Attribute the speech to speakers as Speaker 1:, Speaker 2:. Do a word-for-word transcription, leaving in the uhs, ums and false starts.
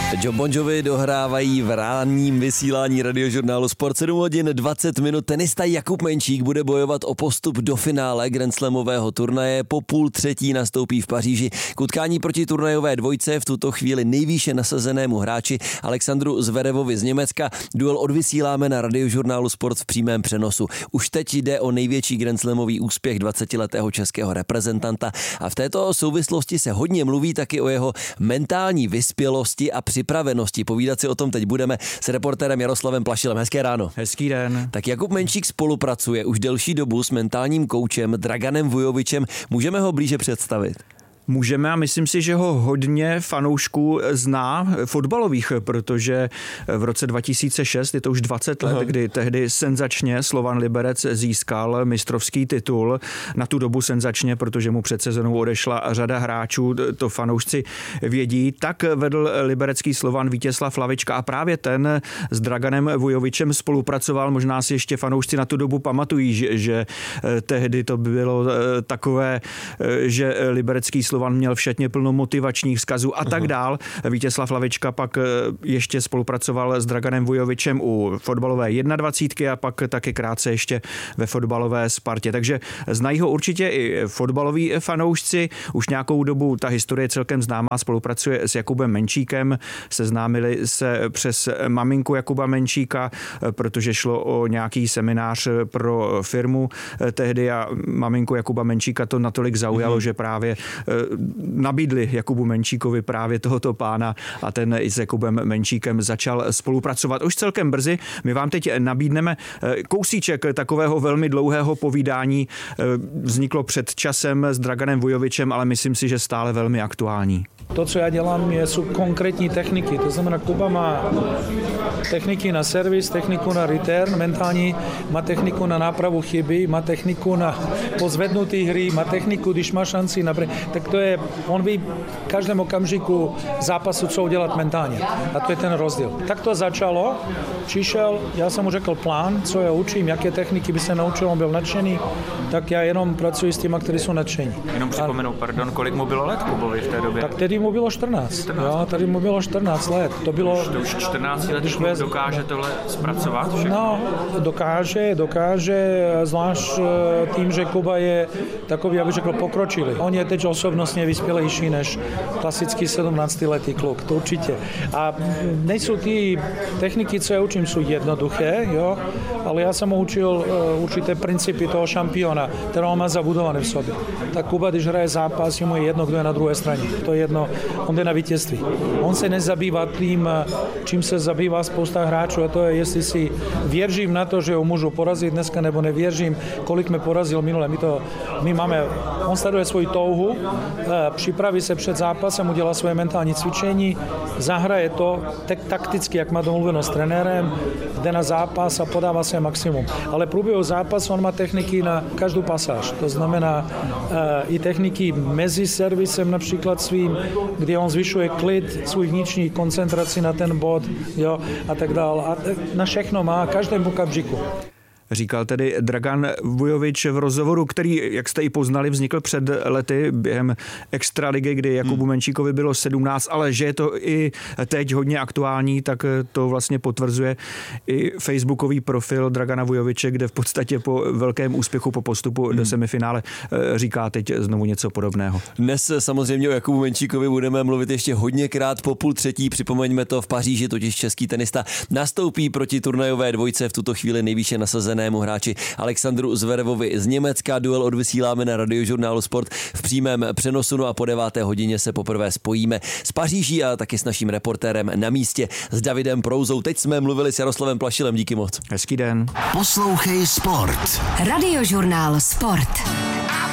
Speaker 1: Jon Bon Jovi dohrávají v ranním vysílání Radiožurnálu Sport. sedm hodin dvacet minut. Tenista Jakub Menčík bude bojovat o postup do finále grandslamového turnaje. Po půl třetí nastoupí v Paříži k utkání proti turnajové dvojce, v tuto chvíli nejvýše nasazenému hráči Alexandru Zverevovi z Německa. Duel odvysíláme na Radiožurnálu Sport v přímém přenosu. Už teď jde o největší grandslamový úspěch dvacetiletého českého reprezentanta a v této souvislosti se hodně mluví taky o jeho mentální vyspělosti a připravenosti. Povídat si o tom teď budeme s reportérem Jaroslavem Plašilem. Hezké ráno.
Speaker 2: Hezký den.
Speaker 1: Tak Jakub Menčík spolupracuje už delší dobu s mentálním koučem Draganem Vujovičem. Můžeme ho blíže představit?
Speaker 2: Můžeme a myslím si, že ho hodně fanoušků zná fotbalových, protože v roce dva tisíce šest, je to už dvacet let, Aha. kdy tehdy senzačně Slovan Liberec získal mistrovský titul. Na tu dobu senzačně, protože mu před sezónou odešla řada hráčů, to fanoušci vědí. Tak vedl liberecký Slovan Vítězslav Lavička a právě ten s Draganem Vujovičem spolupracoval. Možná si ještě fanoušci na tu dobu pamatují, že, že tehdy to bylo takové, že liberecký Slovan měl v šatně plno motivačních vzkazů a tak dál. Vítězslav Lavička pak ještě spolupracoval s Draganem Vujovičem u fotbalové jednadvacítky a pak taky krátce ještě ve fotbalové Spartě. Takže znají ho určitě i fotbaloví fanoušci. Už nějakou dobu ta historie je celkem známá. Spolupracuje s Jakubem Menčíkem. Seznámili se přes maminku Jakuba Menčíka, protože šlo o nějaký seminář pro firmu tehdy a maminku Jakuba Menčíka to natolik zaujalo, mm-hmm. že právě nabídli Jakubu Menčíkovi právě tohoto pána a ten i s Jakubem Menčíkem začal spolupracovat už celkem brzy. My vám teď nabídneme kousíček takového velmi dlouhého povídání. Vzniklo před časem s Draganem Vujovičem, ale myslím si, že stále velmi aktuální.
Speaker 3: To, co ja dělám, sú konkrétní techniky. To znamená, Kuba má techniky na servis, techniku na return, mentální, má techniku na nápravu chyby, má techniku na pozvednutý hry, má techniku, když má šanci na... Tak to je, on ví v každém okamžiku zápasu, co udělat mentálně. A to je ten rozdíl. Tak to začalo, přišel, já jsem mu řekl plán, co já učím, jaké techniky by se naučil, on byl nadšený, tak já jenom pracuji s těma, kteří jsou nadšení.
Speaker 2: Jenom připomenu, pardon, kolik mu bylo let Kubovi v té době?
Speaker 3: Tak tedy mu bylo čtrnáct. čtrnáct. Jo, tady mu bylo čtrnáct let. To bylo...
Speaker 2: To už čtrnáct let vez... dokáže tohle zpracovat všechno?
Speaker 3: No, dokáže, dokáže, zvlášť tím, že Kuba je takový, já bych řekl, pokročilý. On je teď osobnostně vyspělejší než klasický sedmnáctiletý kluk, to určitě. A nejsou ty techniky, co já učím, jsou jednoduché, jo, ale já jsem ho učil určité principy toho šampiona, které on má zabudované v sobě. Tak Kuba, když hraje zápas, mu je jedno, kdo je na druhé straně. To je jedno, on jde na vítězství. On se nezabývá tím, čím se zabývá spousta hráčů, a to je, jestli si věřím na to, že ho můžu porazit dneska, nebo nevěřím, kolik mě porazil minule. My to, my máme, on sleduje svoji touhu, připraví se před zápasem, udělá svoje mentální cvičení, zahraje to tak takticky, jak má domluveno s trenérem, jde na zápas a podává své maximum. Ale v průběhu zápasu on má techniky na každou pasáž. To znamená i techniky mezi servisem například svým, kdy on zvyšuje klid, svůj vnitřní koncentraci na ten bod, jo, a tak dále. A na všechno má, každém okamžiku.
Speaker 2: Říkal tedy Dragan Vujovič v rozhovoru, který, jak jste i poznali, vznikl před lety během extraligy, kdy Jakubu Menčíkovi bylo sedmnáct, ale že je to i teď hodně aktuální, tak to vlastně potvrzuje i facebookový profil Dragana Vujoviče, kde v podstatě po velkém úspěchu po postupu hmm. do semifinále říká teď znovu něco podobného.
Speaker 1: Dnes samozřejmě o Jakubu Menčíkovi budeme mluvit ještě hodněkrát po půl třetí. Připomeňme to, v Paříži totiž český tenista nastoupí proti turnajové dvojce, v tuto chvíli nejvýše nasazené hráči Alexandru Zverevovi z Německa. Duel odvysíláme na Radiožurnálu Sport v přímém přenosu, no a po deváté hodině se poprvé spojíme s Paříží a taky s naším reportérem na místě s Davidem Prouzou. Teď jsme mluvili s Jaroslavem Plašilem. Díky moc.
Speaker 2: Hezký den.
Speaker 4: Poslouchej Sport. Radiožurnál Sport.